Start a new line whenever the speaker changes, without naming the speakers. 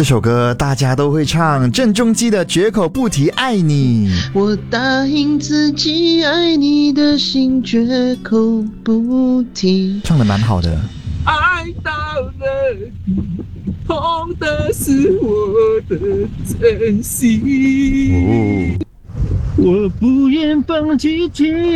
这首歌大家都会唱，郑中基的绝口不提爱你。
我答应自己爱你的心绝口不提，
唱得蛮好的。
爱到了底，痛的是我的真心。
哦，
我不愿放弃。